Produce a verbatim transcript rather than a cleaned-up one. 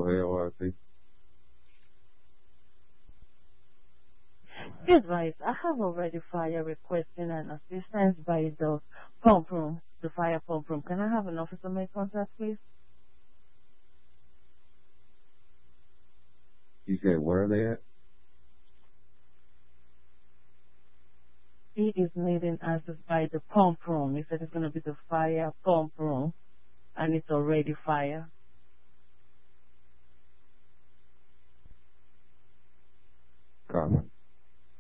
Go ahead, Y C. Good advice. I have already fire requesting an assistance by the pump room, the fire pump room. Can I have an officer make contact, please? You said where are they at? He is needing access by the pump room. He said it's going to be the fire pump room, and it's already fire. Copy.